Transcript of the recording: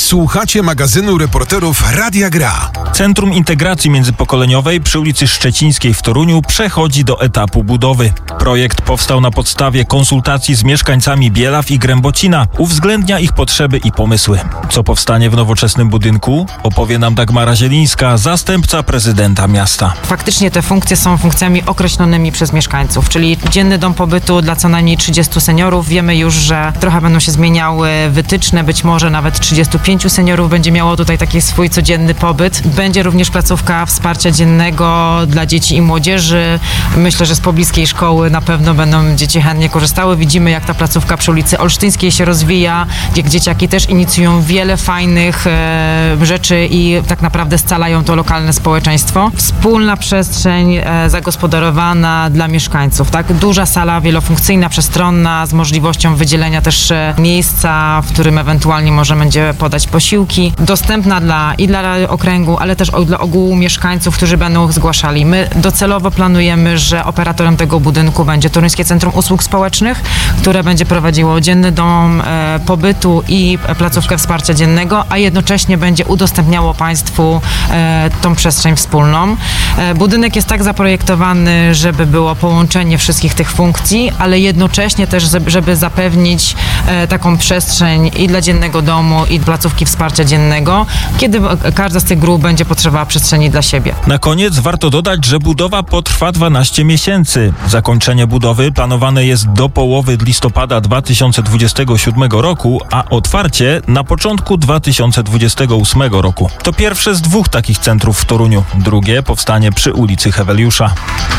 Słuchacie magazynu reporterów Radia Gra. Centrum Integracji Międzypokoleniowej przy ulicy Szczecińskiej w Toruniu przechodzi do etapu budowy. Projekt powstał na podstawie konsultacji z mieszkańcami Bielaw i Grębocina. Uwzględnia ich potrzeby i pomysły. Co powstanie w nowoczesnym budynku? Opowie nam Dagmara Zielińska, zastępca prezydenta miasta. Faktycznie te funkcje są funkcjami określonymi przez mieszkańców, czyli dzienny dom pobytu dla co najmniej 30 seniorów. Wiemy już, że trochę będą się zmieniały wytyczne, być może nawet 35 seniorów będzie miało tutaj taki swój codzienny pobyt. Będzie również placówka wsparcia dziennego dla dzieci i młodzieży. Myślę, że z pobliskiej szkoły na pewno będą dzieci chętnie korzystały. Widzimy, jak ta placówka przy ulicy Olsztyńskiej się rozwija, jak dzieciaki też inicjują wiele fajnych rzeczy i tak naprawdę scalają to lokalne społeczeństwo. Wspólna przestrzeń zagospodarowana dla mieszkańców, tak? Duża sala wielofunkcyjna, przestronna, z możliwością wydzielenia też miejsca, w którym ewentualnie może będzie podać posiłki. Dostępna dla okręgu, ale też dla ogółu mieszkańców, którzy będą zgłaszali. My docelowo planujemy, że operatorem tego budynku będzie Toruńskie Centrum Usług Społecznych, które będzie prowadziło dzienny dom pobytu i placówkę wsparcia dziennego, a jednocześnie będzie udostępniało Państwu tą przestrzeń wspólną. Budynek jest tak zaprojektowany, żeby było połączenie wszystkich tych funkcji, ale jednocześnie też, żeby zapewnić taką przestrzeń i dla dziennego domu, i placówki wsparcia dziennego, kiedy każda z tych grup będzie potrzebowała przestrzeni dla siebie. Na koniec warto dodać, że budowa potrwa 12 miesięcy. Zakończenie budowy planowane jest do połowy listopada 2027 roku, a otwarcie na początku 2028 roku. To pierwsze z 2 takich centrów w Toruniu. Drugie powstanie przy ulicy Heweliusza.